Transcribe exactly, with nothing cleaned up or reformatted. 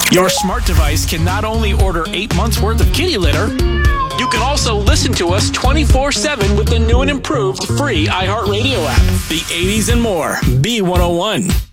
Your smart device can not only order eight months worth of kitty litter, you can also listen to us twenty-four seven with the new and improved free iHeartRadio app. The eighties and more. B one oh one.